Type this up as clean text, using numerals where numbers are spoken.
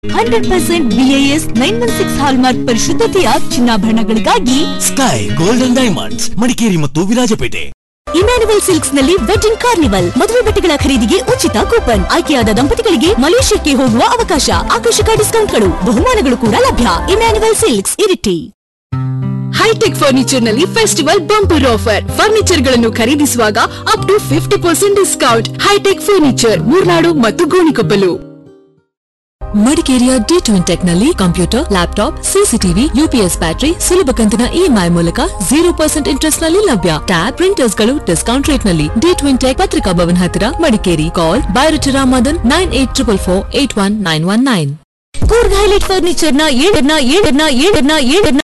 100% BIS 916 hallmark ಪರಿಶುದ್ಧತೆಯ ಚಿನ್ನಾಭರಣಗಳಿಗಾಗಿ sky golden diamonds Madikeri ಮತ್ತು Virajpet. Emmanuel silks ನಲ್ಲಿ wedding carnival, ಮದುವೆ ಬಟ್ಟೆಗಳ ಖರೀದಿಗೆ ಉಚಿತ ಕೂಪನ್, ಆಯ್ಕೆಯಾದ ದಂಪತಿಗಳಿಗೆ ಮಲೇಷ್ಯಾಕ್ಕೆ ಹೋಗುವ ಅವಕಾಶ, ಆಕರ್ಷಕ ಡಿಸ್ಕೌಂಟ್ಗಳು, ಬಹುಮಾನಗಳು ಕೂಡ ಲಭ್ಯ. Emmanuel silks, Iritty. High tech furniture ನಲ್ಲಿ ಫೆಸ್ಟಿವಲ್ ಬಂಪರ್ ಆಫರ್. ಫರ್ನಿಚರ್ ಗಳನ್ನು ಖರೀದಿಸುವಾಗ up to 50% discount. High tech furniture, Murnad ಮತ್ತು ಗೋಣಿಕೊಪ್ಪಲು. ಮಡಿಕೇರಿಯ ಡಿ2 ಟೆಕ್ ನಲ್ಲಿ computer, laptop, CCTV, UPS battery ಸುಲಭ ಕಂತಿನ ಇಎಂಐ ಮೂಲಕ 0% ಇಂಟ್ರೆಸ್ಟ್ ನಲ್ಲಿ ಲಭ್ಯ. ಟ್ಯಾಬ್, ಪ್ರಿಂಟರ್ಸ್ ಗಳು ಡಿಸ್ಕೌಂಟ್ ರೇಟ್ ನಲ್ಲಿ. ಡಿ2 ಟೆಕ್ ಪತ್ರಿಕಾ ಭವನ್ ಹತ್ತಿರ, ಮಡಿಕೇರಿ. ಕಾಲ್ ಬೈರಟಿರಾ ಮದನ್ 9844 81919. ಕೂರ್ಗ್ ಹೈಲೈಟ್ ಫರ್ನಿಚರ್ ನ